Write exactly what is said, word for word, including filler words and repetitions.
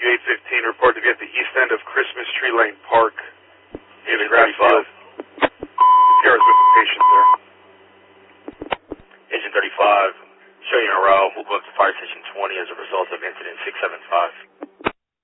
eight fifteen, report to be at the east end of Christmas Tree Lane Park in the grass field. P R is with the patient there. Agent thirty-five, show you in a row. Move up to Fire Station twenty as a result of incident six seven five.